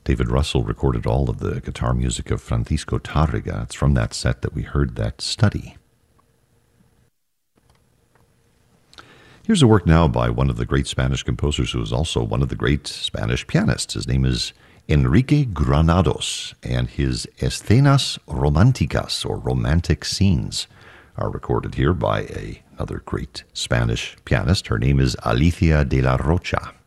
David Russell recorded all of the guitar music of Francisco Tárrega. It's from that set that we heard that study. Here's a work now by one of the great Spanish composers who is also one of the great Spanish pianists. His name is Enrique Granados, and his Escenas Románticas, or Romantic Scenes, are recorded here by another great Spanish pianist. Her name is Alicia de la Rocha.